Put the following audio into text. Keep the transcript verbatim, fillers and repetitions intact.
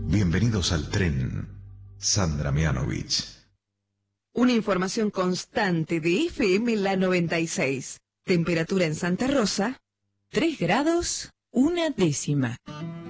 Bienvenidos al tren, Sandra Mianovich. Una información constante de F M La noventa y seis. Temperatura en Santa Rosa, tres grados, una décima.